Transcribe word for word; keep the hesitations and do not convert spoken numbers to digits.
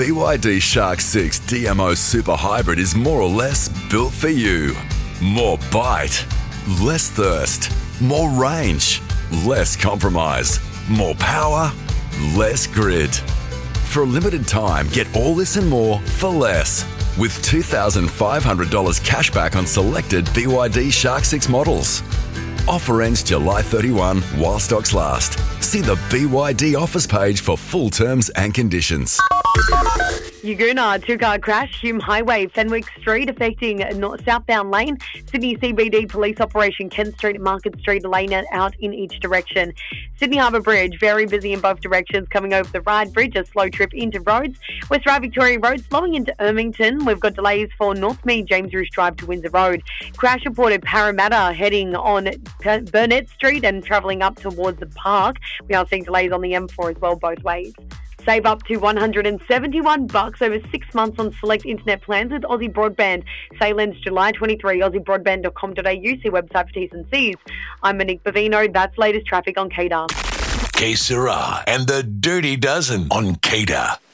B Y D Shark six D M O Super Hybrid is more or less built for you. More bite, less thirst, more range, less compromise, more power, less grid. For a limited time, get all this and more for less. With two thousand five hundred dollars cash back on selected B Y D Shark six models. Offer ends July thirty-first while stocks last. See the B Y D offers page for full terms and conditions. Yaguna, two-car crash, Hume Highway, Fenwick Street, affecting north southbound lane. Sydney C B D police operation, Kent Street, Market Street, lane out in each direction. Sydney Harbour Bridge, very busy in both directions, coming over the Ryde Bridge, a slow trip into roads. West Ryde Victoria Road, slowing into Ermington. We've got delays for North Mead, James Roosh Drive to Windsor Road. Crash reported Parramatta, heading on Burnett Street and travelling up towards the park. We are seeing delays on the M four as well, both ways. Save up to one hundred seventy-one bucks over six months on select internet plans with Aussie Broadband. Sale ends July twenty-third, aussie broadband dot com dot a u. See website for T's and C's. I'm Monique Bavino. That's latest traffic on K D A R. K Sarah and the Dirty Dozen on K D A R.